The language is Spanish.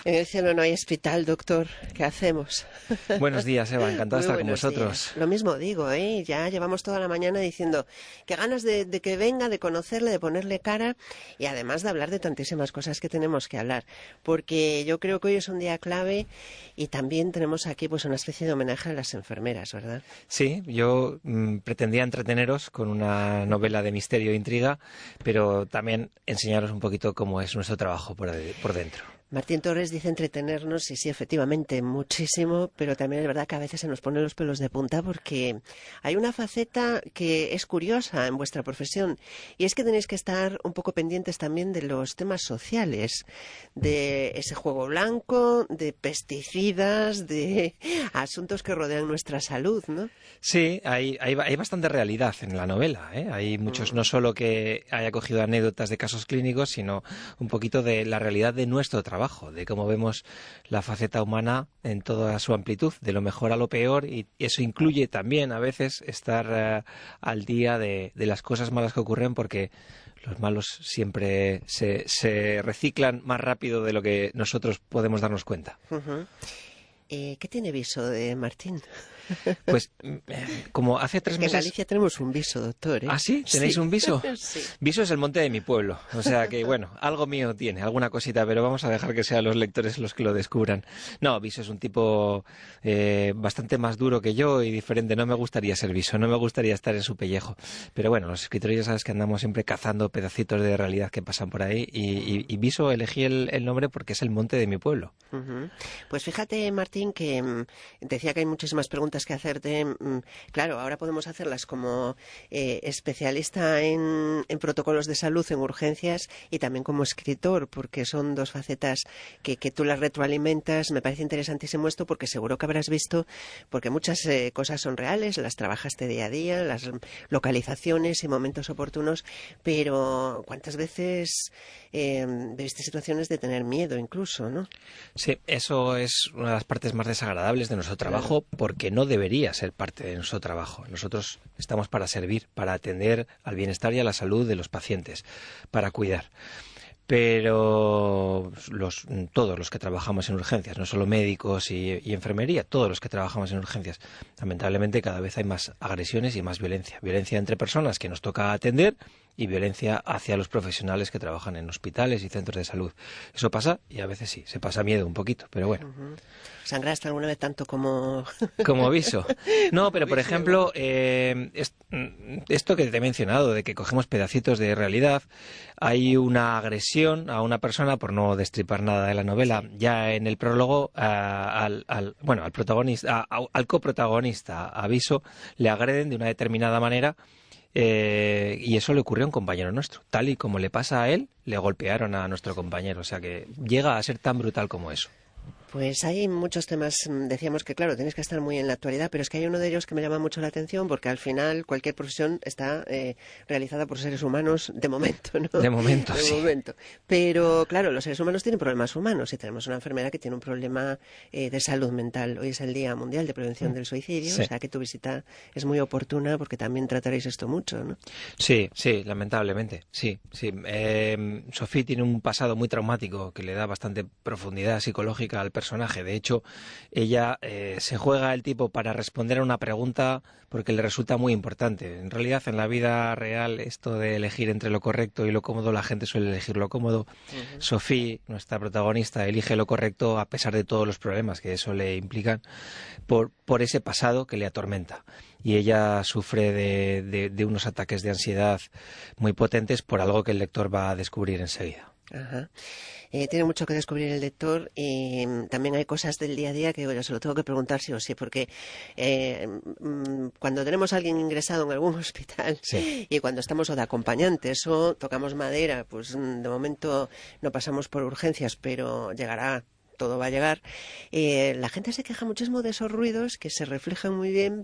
En el cielo no hay hospital, doctor. ¿Qué hacemos? Buenos días, Eva. Encantado de estar con vosotros. Días. Lo mismo digo, ¿eh? Ya llevamos toda la mañana diciendo que ganas de que venga, de conocerle, de ponerle cara y además de hablar de tantísimas cosas que tenemos que hablar. Porque yo creo que hoy es un día clave y también tenemos aquí pues una especie de homenaje a las enfermeras, ¿verdad? Sí, yo pretendía entreteneros con una novela de misterio e intriga, pero también enseñaros un poquito cómo es nuestro trabajo por dentro. Martín Torres dice entretenernos, y sí, efectivamente, muchísimo, pero también es verdad que a veces se nos ponen los pelos de punta porque hay una faceta que es curiosa en vuestra profesión, y es que tenéis que estar un poco pendientes también de los temas sociales, de ese juego blanco, de pesticidas, de asuntos que rodean nuestra salud, ¿no? Sí, hay bastante realidad en la novela, ¿eh? Hay muchos, no solo que haya cogido anécdotas de casos clínicos, sino un poquito de la realidad de nuestro trabajo, de cómo vemos la faceta humana en toda su amplitud, de lo mejor a lo peor, y eso incluye también a veces estar al día de las cosas malas que ocurren, porque los malos siempre se reciclan más rápido de lo que nosotros podemos darnos cuenta. ¿Qué tiene viso de Martín? Pues como hace 3 meses... En Galicia tenemos un viso, doctor, ¿eh? ¿Ah, sí? ¿Tenéis un viso? Sí. Viso es el monte de mi pueblo. O sea que, bueno, algo mío tiene, alguna cosita, pero vamos a dejar que sean los lectores los que lo descubran. No, Viso es un tipo bastante más duro que yo y diferente. No me gustaría ser Viso, no me gustaría estar en su pellejo. Pero bueno, los escritores ya sabes que andamos siempre cazando pedacitos de realidad que pasan por ahí y Viso elegí el nombre porque es el monte de mi pueblo. Pues fíjate, Martín, que decía que hay muchísimas preguntas que hacerte. Claro, ahora podemos hacerlas como especialista en protocolos de salud, en urgencias, y también como escritor, porque son dos facetas que tú las retroalimentas. Me parece interesantísimo esto porque seguro que habrás visto, porque muchas cosas son reales, las trabajaste día a día, las localizaciones y momentos oportunos, pero ¿cuántas veces viviste situaciones de tener miedo incluso, no? Sí, eso es una de las partes más desagradables de nuestro trabajo, porque no debería ser parte de nuestro trabajo. Nosotros estamos para servir, para atender al bienestar y a la salud de los pacientes, para cuidar. Pero todos los que trabajamos en urgencias, no solo médicos y enfermería, todos los que trabajamos en urgencias, lamentablemente cada vez hay más agresiones y más violencia. Violencia entre personas que nos toca atender y violencia hacia los profesionales que trabajan en hospitales y centros de salud. Eso pasa y a veces sí, se pasa miedo un poquito, pero bueno. ¿Sangraste alguna vez tanto como...? Como Viso. No, pero por ejemplo, esto que te he mencionado, de que cogemos pedacitos de realidad, hay una agresión a una persona, por no destripar nada de la novela, ya en el prólogo, al protagonista, al coprotagonista, a Viso, le agreden de una determinada manera. Y eso le ocurrió a un compañero nuestro. Tal y como le pasa a él, le golpearon a nuestro compañero. O sea que llega a ser tan brutal como eso. Pues hay muchos temas, decíamos que claro, tenéis que estar muy en la actualidad, pero es que hay uno de ellos que me llama mucho la atención porque al final cualquier profesión está realizada por seres humanos de momento, ¿no? De momento, de sí. momento. Pero claro, los seres humanos tienen problemas humanos y tenemos una enfermera que tiene un problema de salud mental. Hoy es el Día Mundial de Prevención del Suicidio, sí. O sea que tu visita es muy oportuna porque también trataréis esto mucho, ¿no? Sí, lamentablemente, sí. Sofía tiene un pasado muy traumático que le da bastante profundidad psicológica al personaje. De hecho, ella se juega el tipo para responder a una pregunta porque le resulta muy importante. En realidad, en la vida real, esto de elegir entre lo correcto y lo cómodo, la gente suele elegir lo cómodo. Sofía, nuestra protagonista, elige lo correcto a pesar de todos los problemas que eso le implican por ese pasado que le atormenta. Y ella sufre de unos ataques de ansiedad muy potentes por algo que el lector va a descubrir enseguida. Ajá. Tiene mucho que descubrir el lector y también hay cosas del día a día que yo se lo tengo que preguntar sí o sí, porque cuando tenemos a alguien ingresado en algún hospital y cuando estamos o de acompañantes o tocamos madera, pues de momento no pasamos por urgencias, pero llegará. Todo va a llegar. La gente se queja muchísimo de esos ruidos que se reflejan muy bien